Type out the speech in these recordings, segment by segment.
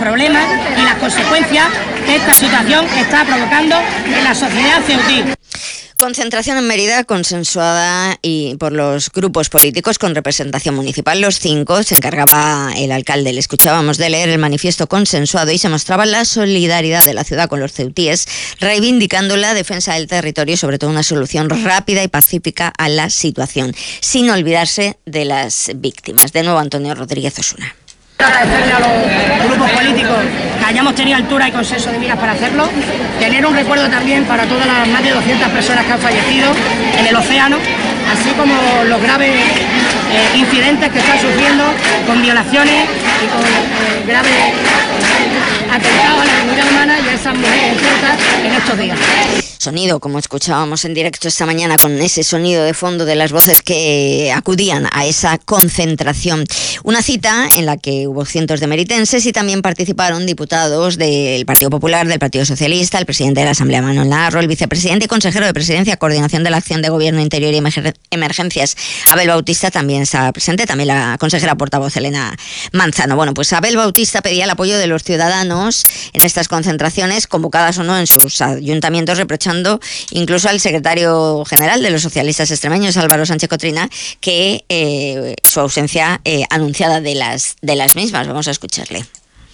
problemas y las consecuencias que esta situación está provocando en la sociedad ceutí. Concentración en Mérida consensuada y por los grupos políticos con representación municipal, los 5. Se encargaba el alcalde, le escuchábamos, de leer el manifiesto consensuado y se mostraba la solidaridad de la ciudad con los ceutíes, reivindicando la defensa del territorio y sobre todo una solución rápida y pacífica a la situación, sin olvidarse de las víctimas. De nuevo, Antonio Rodríguez Osuna. Agradecerle a los grupos políticos que hayamos tenido altura y consenso de miras para hacerlo, tener un recuerdo también para todas las más de 200 personas que han fallecido en el océano, así como los graves incidentes que están sufriendo con violaciones y con graves atentados a la dignidad humana y a esas mujeres en estos días. Sonido, como escuchábamos en directo esta mañana, con ese sonido de fondo de las voces que acudían a esa concentración. Una cita en la que hubo cientos de meritenses y también participaron diputados del Partido Popular, del Partido Socialista, el presidente de la Asamblea Manuel Navarro, el vicepresidente y consejero de Presidencia, Coordinación de la Acción de Gobierno Interior y Emergencias, Abel Bautista, también estaba presente, también la consejera portavoz Elena Manzano. Bueno, pues Abel Bautista pedía el apoyo de los ciudadanos en estas concentraciones, convocadas o no en sus ayuntamientos, reprochando incluso al secretario general de los socialistas extremeños, Álvaro Sánchez Cotrina, que su ausencia anunciada de las mismas. Vamos a escucharle.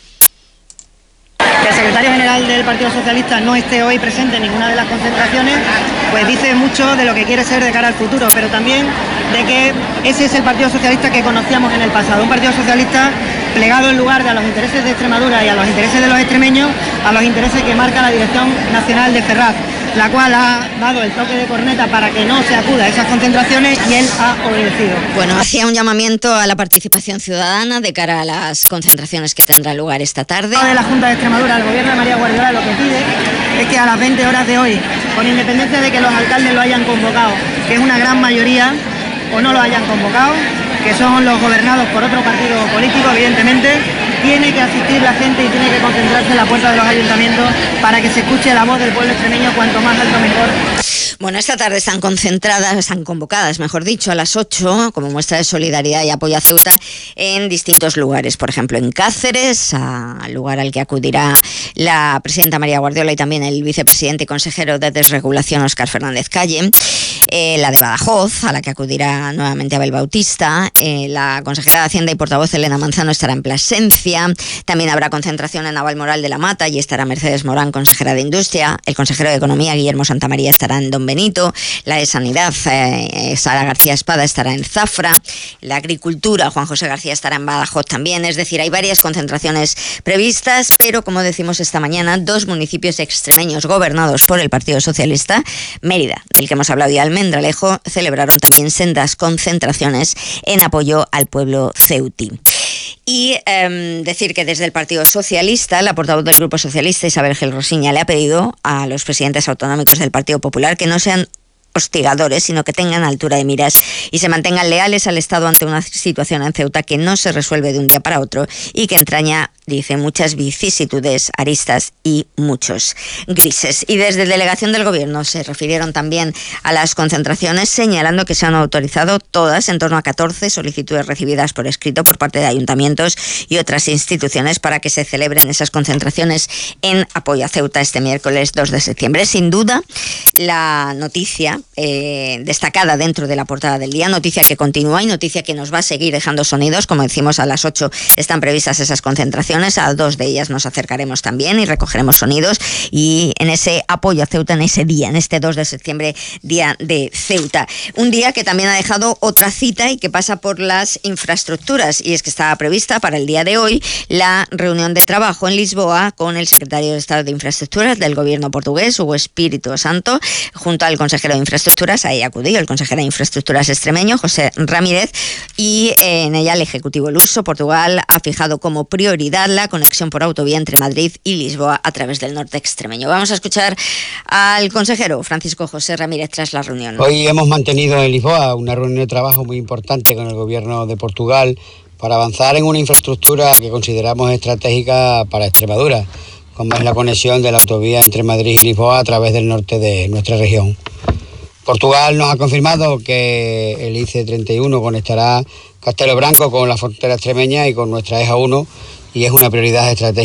Que el secretario general del Partido Socialista no esté hoy presente en ninguna de las concentraciones, pues dice mucho de lo que quiere ser de cara al futuro, pero también de que ese es el Partido Socialista que conocíamos en el pasado, un Partido Socialista plegado en lugar de a los intereses de Extremadura y a los intereses de los extremeños, a los intereses que marca la Dirección Nacional de Ferraz, la cual ha dado el toque de corneta para que no se acuda a esas concentraciones y él ha obedecido. Bueno, hacía un llamamiento a la participación ciudadana de cara a las concentraciones que tendrán lugar esta tarde. De la Junta de Extremadura, el gobierno de María Guardiola, lo que pide es que a las 20 horas de hoy, con independencia de que los alcaldes lo hayan convocado, que es una gran mayoría, o no lo hayan convocado, que son los gobernados por otro partido político, evidentemente, tiene que asistir la gente y tiene que concentrarse en la puerta de los ayuntamientos para que se escuche la voz del pueblo extremeño, cuanto más alto mejor. Bueno, esta tarde están convocadas, mejor dicho, a las 8, como muestra de solidaridad y apoyo a Ceuta, en distintos lugares. Por ejemplo, en Cáceres, al lugar al que acudirá la presidenta María Guardiola y también el vicepresidente y consejero de Desregulación, Óscar Fernández Calle. La de Badajoz, a la que acudirá nuevamente Abel Bautista. La consejera de Hacienda y portavoz Elena Manzano estará en Plasencia. También habrá concentración en Navalmoral de la Mata y estará Mercedes Morán, consejera de Industria. El consejero de Economía, Guillermo Santamaría, estará en Don Benito. La de Sanidad, Sara García Espada, estará en Zafra. La Agricultura, Juan José García, estará en Badajoz también. Es decir, hay varias concentraciones previstas, pero como decimos esta mañana, 2 municipios extremeños gobernados por el Partido Socialista, Mérida, del que hemos hablado, y Almendralejo, celebraron también sendas concentraciones en apoyo al pueblo ceutí. Y decir que desde el Partido Socialista, la portavoz del Grupo Socialista, Isabel Gil Rosiña, le ha pedido a los presidentes autonómicos del Partido Popular que no sean hostigadores, sino que tengan altura de miras y se mantengan leales al Estado ante una situación en Ceuta que no se resuelve de un día para otro y que entraña, dice, muchas vicisitudes, aristas y muchos grises. Y desde delegación del Gobierno se refirieron también a las concentraciones, señalando que se han autorizado todas, en torno a 14 solicitudes recibidas por escrito por parte de ayuntamientos y otras instituciones para que se celebren esas concentraciones en apoyo a Ceuta este miércoles 2 de septiembre. Sin duda, la noticia destacada dentro de la portada del día, noticia que continúa y noticia que nos va a seguir dejando sonidos. Como decimos, a las 8 están previstas esas concentraciones, a 2 de ellas nos acercaremos también y recogeremos sonidos, y en ese apoyo a Ceuta, en ese día, en este 2 de septiembre, día de Ceuta. Un día que también ha dejado otra cita y que pasa por las infraestructuras, y es que estaba prevista para el día de hoy la reunión de trabajo en Lisboa con el secretario de Estado de Infraestructuras del gobierno portugués, Hugo Espírito Santo, junto al consejero de Infraestructuras. Ahí acudió el consejero de Infraestructuras extremeño, José Ramírez, y en ella el Ejecutivo luso, Portugal, ha fijado como prioridad la conexión por autovía entre Madrid y Lisboa a través del norte extremeño. Vamos a escuchar al consejero Francisco José Ramírez tras la reunión. Hoy hemos mantenido en Lisboa una reunión de trabajo muy importante con el gobierno de Portugal para avanzar en una infraestructura que consideramos estratégica para Extremadura, como es la conexión de la autovía entre Madrid y Lisboa a través del norte de nuestra región. Portugal nos ha confirmado que el IC31 conectará Castelo Branco con la frontera extremeña y con nuestra EJA 1, y es una prioridad estratégica